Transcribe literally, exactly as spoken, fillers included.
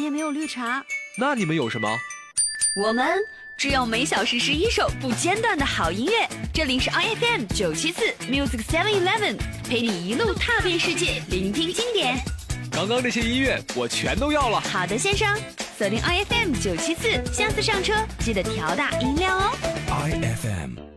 也没有绿茶。 那你们有什么？ 我们只有每小时十一首不间断的好音乐。这里是 I F M 九七四 Music Seven Eleven， 陪你一路踏遍世界，聆听经典。 刚刚那些音乐我全都要了。 好的，先生，锁定 I F M 九七四，下次上车记得调大音量哦。 I F M